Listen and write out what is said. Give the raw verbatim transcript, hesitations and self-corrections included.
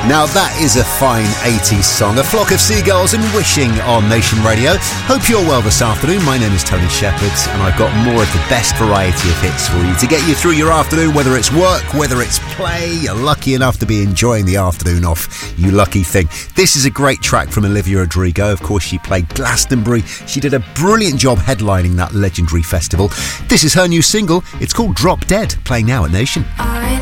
Now that is a fine eighties song. A Flock of Seagulls and Wishing on Nation Radio. Hope you're well this afternoon. My name is Tony Shepherd and I've got more of the best variety of hits for you to get you through your afternoon, whether it's work, whether it's play. You're lucky enough to be enjoying the afternoon off, you lucky thing. This is a great track from Olivia Rodrigo. Of course, she played Glastonbury. She did a brilliant job headlining that legendary festival. This is her new single. It's called Drop Dead, playing now at Nation.